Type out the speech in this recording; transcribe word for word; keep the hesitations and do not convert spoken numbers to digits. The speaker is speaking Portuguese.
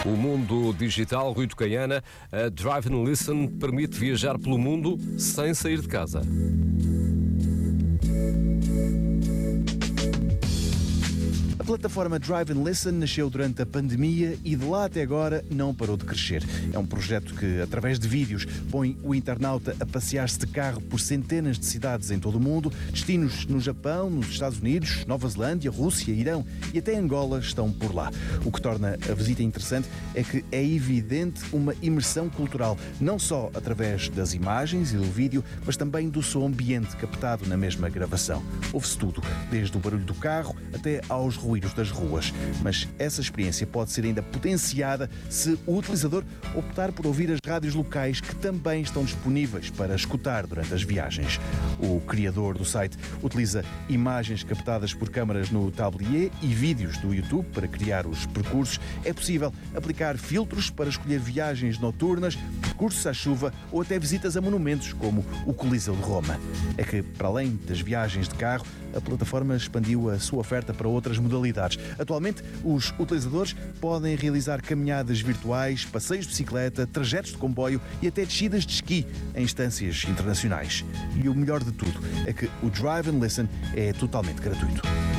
O mundo digital, Rui Tocaiana, a Drive and Listen permite viajar pelo mundo sem sair de casa. A plataforma Drive and Listen nasceu durante a pandemia e de lá até agora não parou de crescer. É um projeto que, através de vídeos, põe o internauta a passear-se de carro por centenas de cidades em todo o mundo. Destinos no Japão, nos Estados Unidos, Nova Zelândia, Rússia, Irão e até Angola estão por lá. O que torna a visita interessante é que é evidente uma imersão cultural, não só através das imagens e do vídeo, mas também do som ambiente captado na mesma gravação. Ouve-se tudo, desde o barulho do carro até aos ruídos das ruas. Mas essa experiência pode ser ainda potenciada se o utilizador optar por ouvir as rádios locais que também estão disponíveis para escutar durante as viagens. O criador do site utiliza imagens captadas por câmaras no tablier e vídeos do YouTube para criar os percursos. É possível aplicar filtros para escolher viagens noturnas, percursos à chuva ou até visitas a monumentos como o Coliseu de Roma. É que, para além das viagens de carro, a plataforma expandiu a sua oferta para outras modalidades. Atualmente, os utilizadores podem realizar caminhadas virtuais, passeios de bicicleta, trajetos de comboio e até descidas de esqui em instâncias internacionais. E o melhor de tudo é que o Drive and Listen é totalmente gratuito.